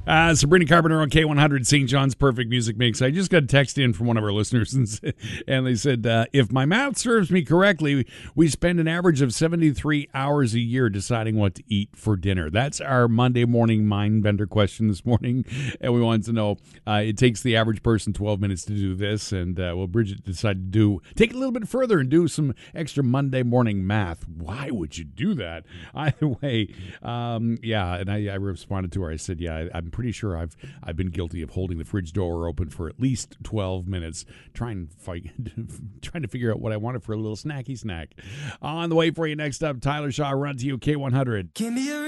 Sabrina Carpenter on K100, St. John's Perfect Music Mix. I just got a text in from one of our listeners, and they said, if my math serves me correctly, we spend an average of 73 hours a year deciding what to eat for dinner. That's our Monday morning mind bender question this morning, and we wanted to know, it takes the average person 12 minutes to do this, and Bridget decided to take it a little bit further and do some extra Monday morning math. Why would you do that? Either way, and I responded to her. I said, I'm pretty sure I've been guilty of holding the fridge door open for at least 12 minutes trying to figure out what I wanted for a little snacky snack. On the way for you next up, Tyler Shaw, Run to You, K100.